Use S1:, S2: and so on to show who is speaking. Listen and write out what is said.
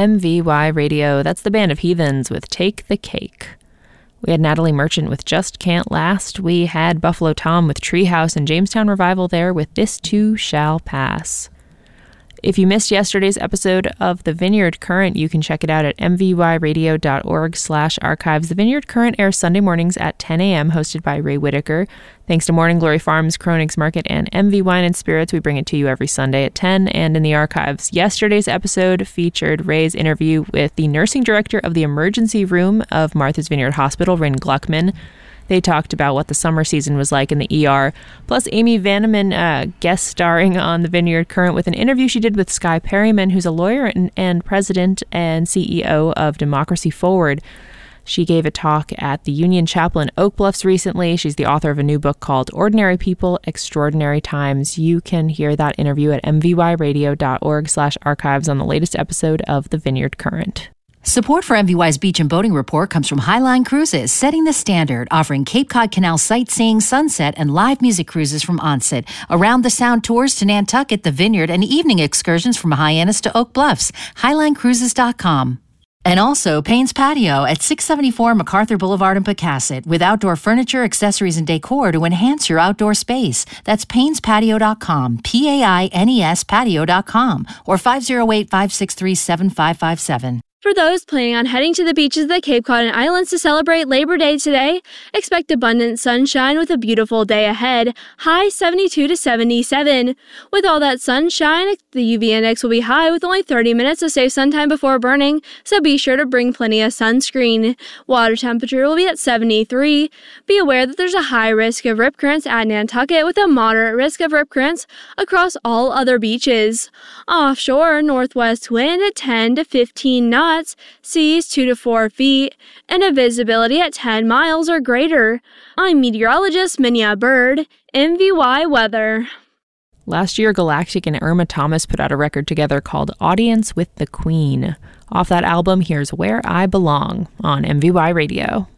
S1: MVY Radio. That's the Band of Heathens with Take the Cake. We had Natalie Merchant with Just Can't Last. We had Buffalo Tom with Treehouse and Jamestown Revival there with This Too Shall Pass. If you missed yesterday's episode of The Vineyard Current, you can check it out at mvyradio.org/archives. The Vineyard Current airs Sunday mornings at 10 a.m., hosted by Ray Whitaker. Thanks to Morning Glory Farms, Kroenig's Market, and MV Wine and Spirits, we bring it to you every Sunday at 10 and in the archives. Yesterday's episode featured Ray's interview with the nursing director of the emergency room of Martha's Vineyard Hospital, Ryn Gluckman. They talked about what the summer season was like in the ER, plus Amy Vanneman guest starring on The Vineyard Current with an interview she did with Skye Perryman, who's a lawyer and president and CEO of Democracy Forward. She gave a talk at the Union Chapel in Oak Bluffs recently. She's the author of a new book called Ordinary People, Extraordinary Times. You can hear that interview at mvyradio.org/archives on the latest episode of The Vineyard Current.
S2: Support for MVY's Beach and Boating Report comes from Highline Cruises, setting the standard, offering Cape Cod Canal sightseeing, sunset, and live music cruises from Onset, around the Sound tours to Nantucket, the Vineyard, and evening excursions from Hyannis to Oak Bluffs. HighlineCruises.com. And also Payne's Patio at 674 MacArthur Boulevard in Pecasset, with outdoor furniture, accessories, and decor to enhance your outdoor space. That's PaynesPatio.com, PAINES Patio.com, or 508-563-7557.
S3: For those planning on heading to the beaches of the Cape Cod and Islands to celebrate Labor Day today, expect abundant sunshine with a beautiful day ahead, high 72 to 77. With all that sunshine, the UV index will be high with only 30 minutes of safe sun time before burning, so be sure to bring plenty of sunscreen. Water temperature will be at 73. Be aware that there's a high risk of rip currents at Nantucket with a moderate risk of rip currents across all other beaches. Offshore, northwest wind at 10 to 15 knots. Seas 2 to 4 feet, and a visibility at 10 miles or greater. I'm meteorologist Minya Bird, MVY Weather.
S1: Last year, Galactic and Irma Thomas put out a record together called Audience with the Queen. Off that album, here's Where I Belong on MVY Radio.